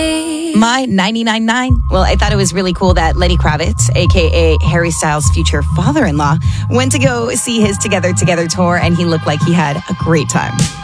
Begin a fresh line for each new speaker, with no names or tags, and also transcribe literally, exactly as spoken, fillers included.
My ninety-nine point nine. Well, I thought it was really cool that Lenny Kravitz, a k a. Harry Styles' future father-in-law, went to go see his Together Together tour, and he looked like he had a great time.